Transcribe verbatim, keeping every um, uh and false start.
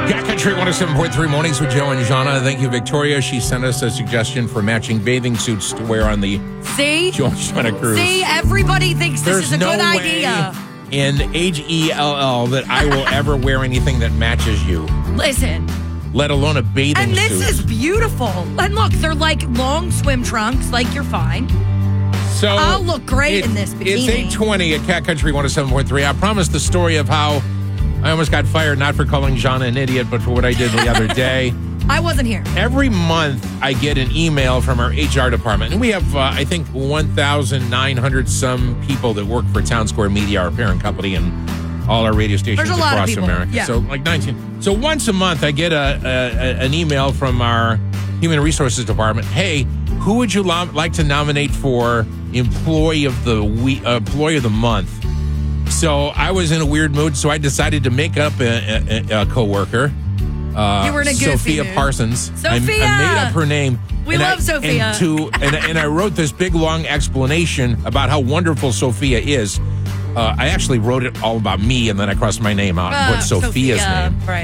Cat Country one oh seven point three Mornings with Joe and Jana. Thank you, Victoria. She sent us a suggestion for matching bathing suits to wear on the See? Joe and Jana cruise. See, everybody thinks this There's is a no good way idea. in H E L L that I will ever wear anything that matches you, Listen. let alone a bathing And this suit. is beautiful. And look, they're like long swim trunks. Like, you're fine. So I'll look great it- in this bikini. It's eight twenty at Cat Country one oh seven point three. I promised the story of how I almost got fired, not for calling Jana an idiot, but for what I did the other day. I wasn't here. Every month, I get an email from our H R department, and we have, uh, I think, one thousand nine hundred some people that work for Town Square Media, our parent company, and all our radio stations There's a lot of across people. America. Yeah. So, like nineteen. So, once a month, I get a, a, a an email from our Human Resources department. Hey, who would you lo- like to nominate for Employee of the week, uh, Employee of the Month? So, I was in a weird mood, so I decided to make up a, a, a coworker. Uh, You were in a goofy Sophia mood. Parsons. I, I Sophia! made up her name. We and love I, Sophia. And, to, and, and I wrote this big, long explanation about how wonderful Sophia is. Uh, I actually wrote it all about me, and then I crossed my name out and Uh, put Sophia's Sophia, name. Right.